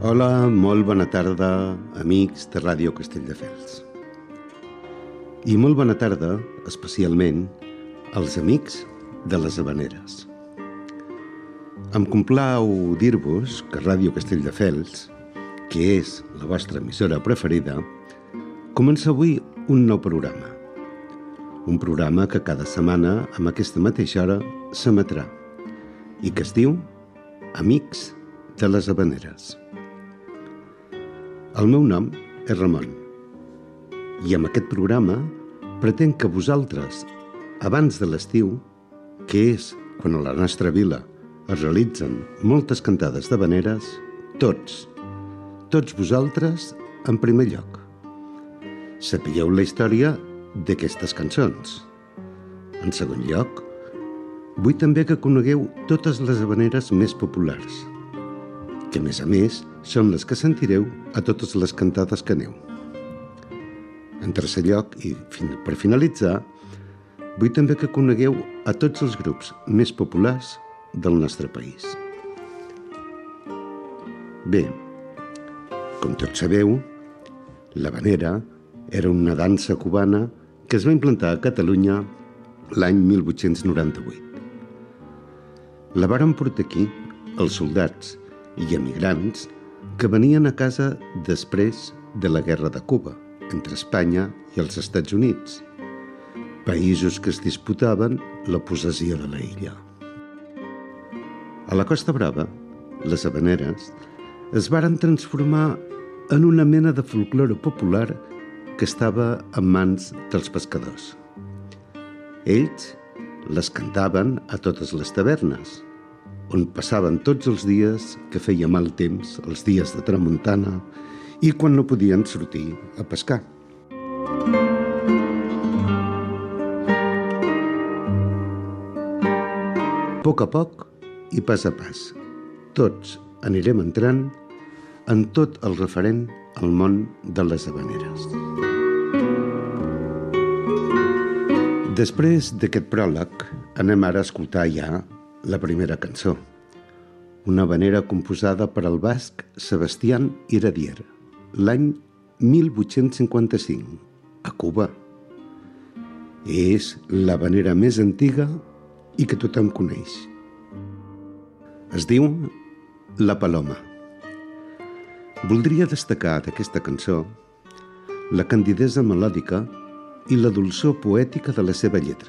Hola, molt bona tarda, amics de Ràdio Castelldefels. I molt bona tarda, especialment, als amics de les Havaneres. Em complau dir-vos que Ràdio Castelldefels, que és la vostra emissora preferida, comença avui un nou programa. Un programa que cada setmana, amb aquesta mateixa hora, s'emetrà i que es diu Amics de les Havaneres. El meu nom és Ramon i amb aquest programa pretenc que vosaltres, abans de l'estiu, que és quan a la nostra vila es realitzen moltes cantades d'havaneres, tots vosaltres en primer lloc, sapigueu la història d'aquestes cançons. En segon lloc, vull també que conegueu totes les havaneres més populars, que a més són les que sentireu a totes les cantades que aneu. En tercer lloc, i per finalitzar, vull també que conegueu a tots els grups més populars del nostre país. Bé, com tots sabeu, l'havanera era una dansa cubana que es va implantar a Catalunya l'any 1898. La varen portar aquí els soldats i emigrants que venien a casa després de la Guerra de Cuba, entre Espanya i els Estats Units, països que es disputaven la possessió de l'illa. A la Costa Brava, les havaneres es varen transformar en una mena de folklore popular que estava en mans dels pescadors. Ells les cantaven a totes les tavernes, on passaven tots els dies que feia mal temps, els dies de tramuntana, i quan no podien sortir a pescar. A poc i pas a pas, tots anirem entrant en tot el referent al món de les havaneres. Després d'aquest pròleg, anem ara a escoltar ja la primera cançó, una havanera composada per el basc Sebastián Iradier, l'any 1855, a Cuba. És l'havanera més antiga i que tothom coneix. Es diu La Paloma. Voldria destacar d'aquesta cançó la candidesa melòdica i la dolçor poètica de la seva lletra.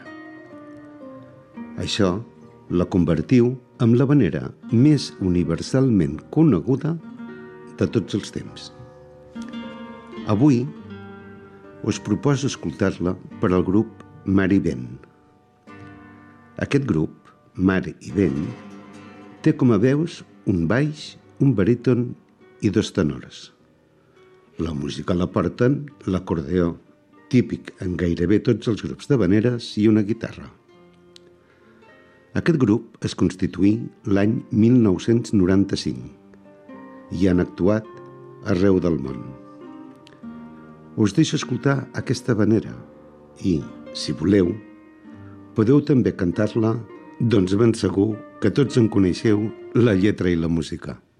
Això la convertiu en l'havanera més universalment coneguda de tots els temps. Avui us proposo escoltar-la per al grup Mar i Vent. Aquest grup, Mar i Vent, té com a veus un baix, un baríton i dos tenors. La música la porten l'acordeó, típic en gairebé tots els grups d'havaneres, i una guitarra. Aquest grup es constituí l'any 1995 i han actuat arreu del món. Us deixo escoltar aquesta havanera i, si voleu, podeu també cantar-la, doncs ben segur que tots en coneixeu la lletra i la música.